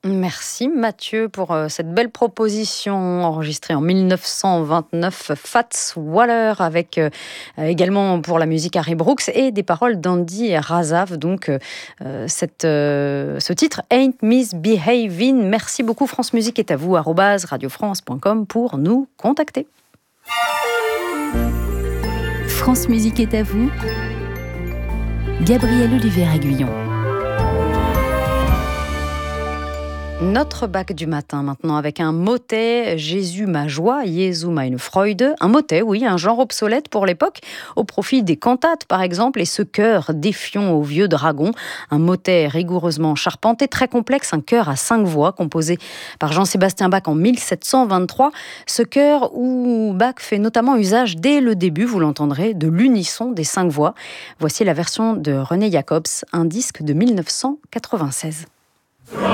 Merci Mathieu pour cette belle proposition enregistrée en 1929, Fats Waller, avec également pour la musique Harry Brooks et des paroles d'Andy Razaf. Donc ce titre Ain't Misbehavin'. Merci beaucoup. France Musique est à vous, @radiofrance.com pour nous contacter. France Musique est à vous. Gabriel Olivier Aguillon. Notre bac du matin maintenant avec un motet, Jésus ma joie, Jesu meine Freude. Un motet, oui, un genre obsolète pour l'époque, au profit des cantates par exemple, et ce chœur défiant au vieux dragon. Un motet rigoureusement charpenté, très complexe, un chœur à 5 voix composé par Jean-Sébastien Bach en 1723. Ce chœur où Bach fait notamment usage dès le début, vous l'entendrez, de l'unisson des 5 voix. Voici la version de René Jacobs, un disque de 1996.